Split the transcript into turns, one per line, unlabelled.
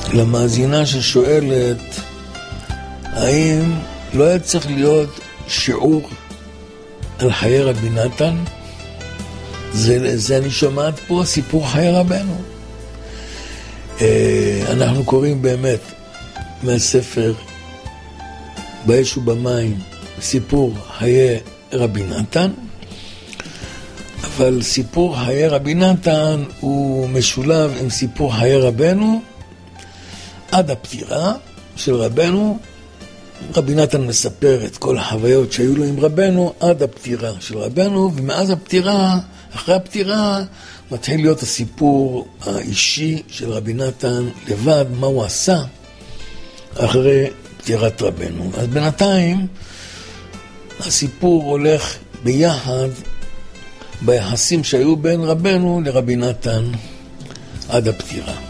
למאזינה ששואלת האם לא היה צריך להיות שיעור על חיי רבי נתן. זה אני שומעת פה סיפור חיי רבנו. אנחנו קוראים באמת מהספר באש ובמים סיפור חיי רבי נתן, אבל סיפור חיי רבי נתן הוא משולב עם סיפור חיי רבנו עד הפטירה של רבנו. רבי נתן מספר את כל החוויות שהיו לו עם רבנו עד הפטירה של רבנו, ומאז הפטירה, אחרי הפטירה, מתחיל להיות הסיפור האישי של רבי נתן לבד, מה הוא עשה אחרי פטירת רבנו. אז בינתיים הסיפור הולך ביחד ביחסים שהיו בין רבנו לרבי נתן עד הפטירה.